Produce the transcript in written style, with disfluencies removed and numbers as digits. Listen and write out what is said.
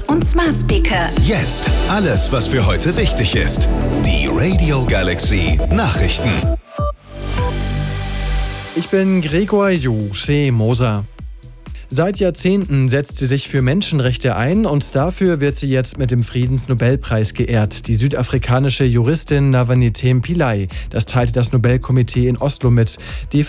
und Smart Speaker. Jetzt alles, was für heute wichtig ist. Die Radio Galaxy Nachrichten. Ich bin Gregor Moser. Seit Jahrzehnten setzt sie sich für Menschenrechte ein und dafür wird sie jetzt mit dem Friedensnobelpreis geehrt. Die südafrikanische Juristin Navanithem Pillay, das teilte das Nobelkomitee in Oslo mit. Die